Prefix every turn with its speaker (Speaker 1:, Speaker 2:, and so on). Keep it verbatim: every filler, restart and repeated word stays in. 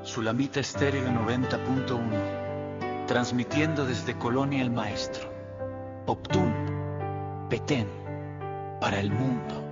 Speaker 1: Sulamita Estéreo noventa punto uno, transmitiendo desde Colonia El Maestro, Optún, Petén, para el mundo.